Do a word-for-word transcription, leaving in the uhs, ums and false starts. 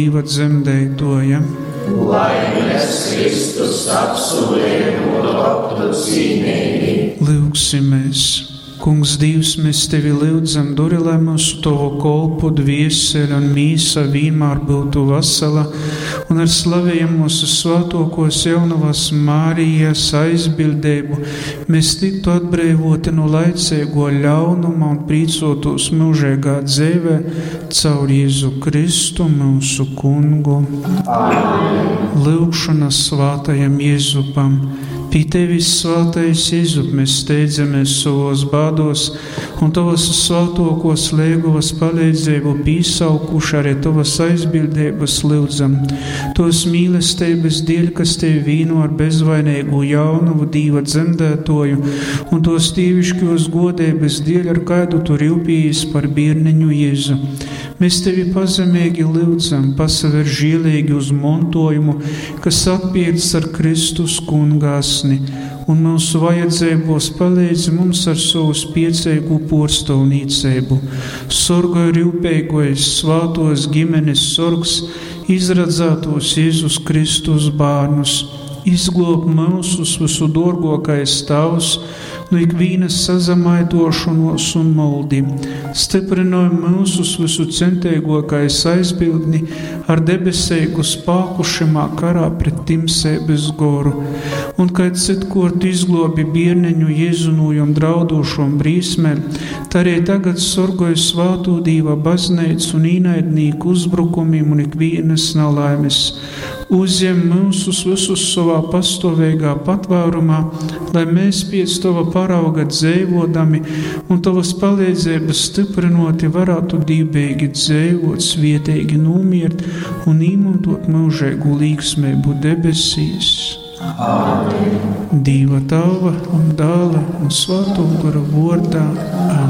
Dieva dzemdētoja. Lai mēs Kristus apsolījumu lobtu cīnīgi. Lūksimies. Kungs Dievs, mēs Tevi lūdzam, dori, lai mūsu Tavu kolpu, dviesele un mīsa vienmēr būtu vesela, un ar slavējam mūsu svētokos jaunavas Mārijas aizbildību mēs tiktu atbrīvoti no laicīgo ļaunuma un prīcotos mūžīgā dzīvē caur Jēzu Kristu mūsu Kungu. Amen. Lūkšana svātajam Jēzupam. Pie Tevis, svātais Jēzup, mēs steidzamies savos bādos un Tavas svātokos lieguvas palīdzību pīsaukuši arī Tavas aizbildības lūdzam. Tos mīlestības dēļ, kas Tevi vīno ar bezvainīgu jaunavu Dieva dzemdētoju, un tos tīviškos godības dēļ, ar kādu Tu rūpējies par bērniņu Jēzu. Mēs Tevi pazemīgi lūdzam, pasaver žēlīgi uz montojumu, kas atpiecis ar Kristus kungāsni, un mūsu vajadzībos palīdz mums ar savu spiecīgu porcelānīcību. Sorgoj rūpīgais, svātos ģimenes sorgs, izradzētos Jēzus Kristus bērnus, izglob mūsus visu dārgākais Tavs no ikvienas sazamaitošanos un maldi. Stiprinoj mūsus visu centīgākais aizbildni ar debesīgu spēku šimā karā pret timsības goru. Un, kad citkort izglobi bērniņu Jēzunojam draudošom brīsmēm, tā arī tagad sorgoj svātū Dieva baznīcu un īnaidnīku uzbrukumiem un ikvienas nelaimes. Uzņem mūsus visus savā pastāvīgā patvērumā, lai mēs pēc Tava parauga dzīvodami un Tavas palīdzības stiprinoti varētu dībīgi dzīvot, svietīgi nomiert un īmantot mūžīgu līgsmību debesīs. Amen. Dieva Tava un Dēla un Svētā gara vārdā. Amen.